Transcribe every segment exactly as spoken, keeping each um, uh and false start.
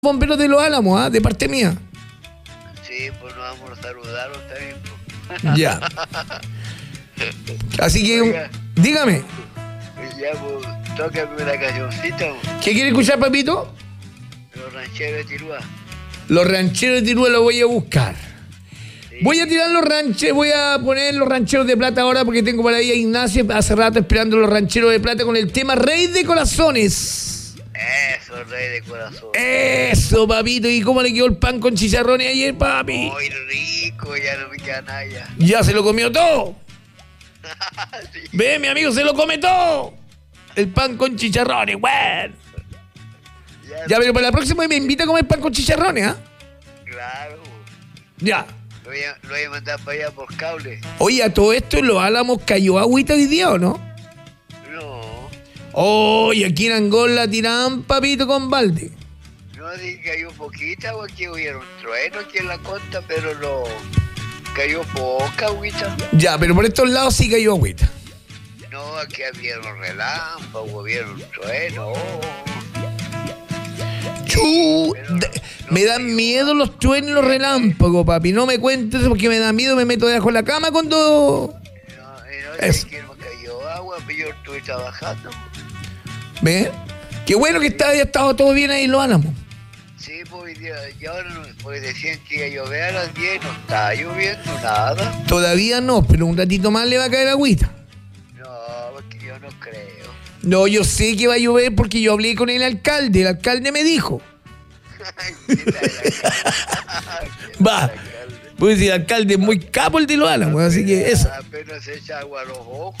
Bomberos de Los Álamos, ¿ah? De parte mía. Sí, pues nos vamos a saludar también. Pues. Ya. Así que, Oiga. dígame, Ya, pues, tócame una cancioncita, pues. ¿qué quiere escuchar, papito? Los rancheros de Tirúa. Los rancheros de Tirúa lo voy a buscar. Sí. Voy a tirar los rancheros, voy a poner los rancheros de plata ahora porque tengo por ahí a Ignacio hace rato esperando los rancheros de plata con el tema Rey de Corazones. Eso, rey de corazón. Eso, papito. ¿Y cómo le quedó el pan con chicharrones ayer, papi? Muy rico, ya no me queda nada ya. Ya se lo comió todo. Sí, Ve, mi amigo, se lo come todo. El pan con chicharrones, weón. ya, Ya, pero para la próxima me invita a comer pan con chicharrones, ¿ah? claro. Ya. Lo voy, a, lo voy a mandar para allá por cable. Oye, a todo esto en Los Álamos cayó agüita hoy día, ¿o no? No, Oye, aquí en Angola tiran papito con balde. no dije que cayó poquita, porque hubieron trueno aquí en la costa, pero no. Cayó poca agüita. Ya, pero por estos lados sí cayó agüita. No, aquí habían relámpagos, hubieron trueno. Chu, Pero de- no me dan cayó. miedo los truenos y los relámpagos, papi. No me cuentes porque me da miedo, me meto debajo de la cama cuando... No, y no Eso. sé que no cayó agua, pero yo estuve trabajando. ¿Ves? Qué bueno que está, haya estado todo bien ahí en Los Álamos. Sí, pues hoy día- y ahora no, pues decían que iba a llover a las diez, no está lloviendo nada. Todavía no, pero un ratito más le va a caer agüita. No, porque yo no creo. No, yo sé que va a llover porque yo hablé con el alcalde. El alcalde me dijo. Ay, ¿qué tal, alcalde? ¿Qué Va. tal, alcalde? Pues el alcalde es muy capo el de Los Álamos, así que eso. Apenas se echa agua a los ojos.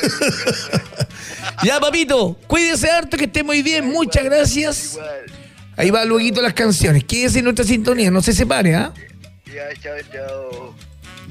Ya, papito, cuídese harto, que esté muy bien. Muchas gracias. Igual. Ahí va luego las canciones. Quédese en nuestra sintonía, no se separe, ¿ah? Ya, chao, chao.